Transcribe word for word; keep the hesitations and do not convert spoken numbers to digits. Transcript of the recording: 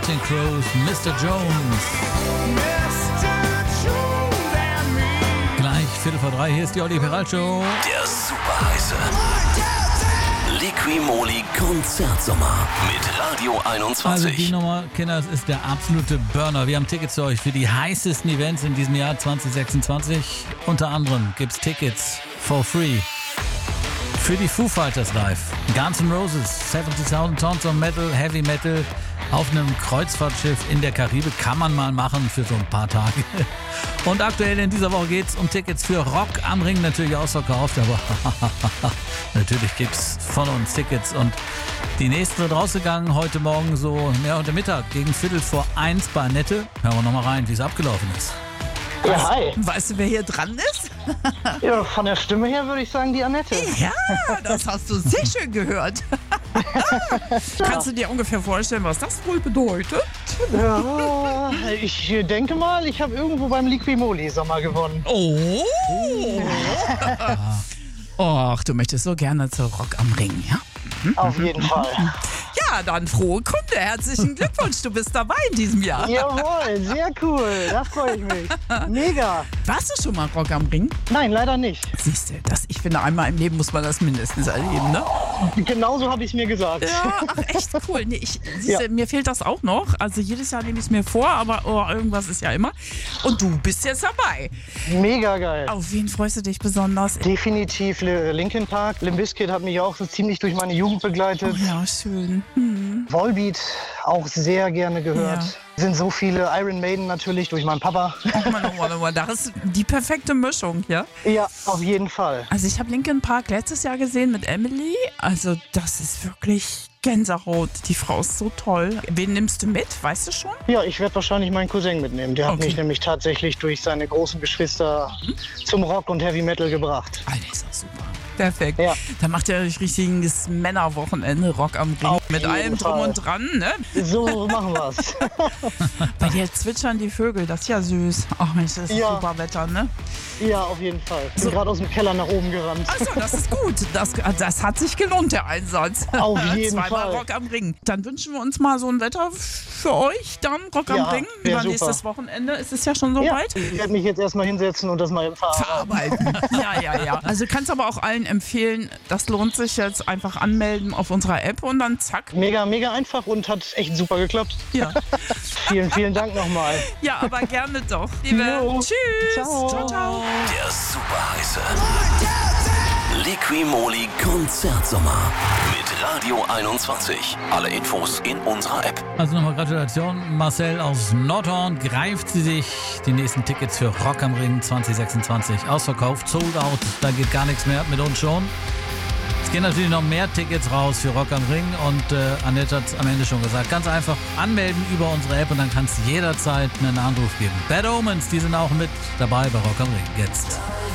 Counting Crows, Mister Jones. Gleich Viertel vor drei, hier ist die Olli Peralt Show. Der super heiße Liqui-Moly Konzertsommer mit Radio einundzwanzig. Also die Nummer, Kinder, es ist der absolute Burner. Wir haben Tickets für euch für die heißesten Events in diesem Jahr zwanzig sechsundzwanzig. Unter anderem gibt es Tickets for free für die Foo Fighters live, Guns N' Roses, siebzigtausend Tons of Metal, Heavy Metal auf einem Kreuzfahrtschiff in der Karibik. Kann man mal machen für so ein paar Tage. Und aktuell in dieser Woche geht es um Tickets für Rock am Ring, natürlich ausverkauft, aber natürlich gibt es von uns Tickets. Und die nächste wird rausgegangen heute Morgen so ja, unter Mittag gegen Viertel vor eins bei Annette. Hören wir nochmal rein, wie es abgelaufen ist. Ja, hi. Weißt du, wer hier dran ist? Ja, von der Stimme her würde ich sagen, die Annette. Ja, das hast du sehr schön gehört. Kannst du dir ungefähr vorstellen, was das wohl bedeutet? Ja, ich denke mal, ich habe irgendwo beim Liqui-Moly Sommer gewonnen. Oh! Och, du möchtest so gerne zu Rock am Ring, ja? Auf jeden Fall. Ja, dann frohe Kunde. Herzlichen Glückwunsch, du bist dabei in diesem Jahr. Jawohl, sehr cool. Da freue ich mich. Mega. Warst du schon mal Rock am Ring? Nein, leider nicht. Siehst du, das, ich finde, einmal im Leben muss man das mindestens erleben, ne? Genauso habe ich es mir gesagt. Ja, ach, echt cool. Nee, ich, siehste, Ja. mir fehlt das auch noch. Also jedes Jahr nehme ich es mir vor, aber oh, irgendwas ist ja immer. Und du bist jetzt dabei. Mega geil. Auf wen freust du dich besonders? Definitiv Linkin Park. Limp Bizkit hat mich auch so ziemlich durch meine Jugend begleitet. Oh ja, schön. Hm. Volbeat auch sehr gerne gehört. Ja. Sind so viele. Iron Maiden natürlich durch meinen Papa. Oh Mann, oh Mann, oh Mann. Das ist die perfekte Mischung, ja? Ja, auf jeden Fall. Also ich habe Linkin Park letztes Jahr gesehen mit Emily. Also das ist wirklich Gänsehaut. Die Frau ist so toll. Wen nimmst du mit? Weißt du schon? Ja, ich werde wahrscheinlich meinen Cousin mitnehmen. Der hat Okay. mich nämlich tatsächlich durch seine großen Geschwister zum Rock und Heavy Metal gebracht. Alter, ist das super. Perfekt. Ja. Dann macht ihr euch richtiges Männerwochenende, Rock am Ring. Auf Mit jeden allem drum Fall. und dran, ne? So machen wir's. Bei dir zwitschern die Vögel, das ist ja süß. Ach Mensch, das ist Ja. super Wetter, ne? Ja, auf jeden Fall. Bin So. gerade aus dem Keller nach oben gerannt. Achso, das ist gut. Das, das hat sich gelohnt, der Einsatz. Auf jeden Zweimal Fall. Rock am Ring. Dann wünschen wir uns mal so ein Wetter für euch, dann Rock am Ja, Ring. wär Übernächstes super. Wochenende ist es ja schon Ja, soweit. ich werde mich jetzt erstmal hinsetzen und das mal verarbeiten. Verarbeiten. Ja, ja, ja. Also kannst aber auch allen empfehlen, das lohnt sich jetzt einfach anmelden auf unserer App und dann zack. Mega, mega einfach und hat echt super geklappt. Ja, Vielen, vielen Dank nochmal. ja aber gerne doch. Liebe. Jo. Tschüss. Ciao. Ciao, ciao. Der super heiße Liqui-Moly Konzertsommer mit Radio einundzwanzig. Alle Infos in unserer App. Also nochmal Gratulation. Marcel aus Nordhorn greift sie sich. Die nächsten Tickets für Rock am Ring zwanzig sechsundzwanzig. Ausverkauft, sold out. Da geht gar nichts mehr mit uns schon. Es gehen natürlich noch mehr Tickets raus für Rock am Ring und äh, Annette hat es am Ende schon gesagt. Ganz einfach anmelden über unsere App und dann kannst du jederzeit einen Anruf geben. Bad Omens, die sind auch mit dabei bei Rock am Ring. Jetzt.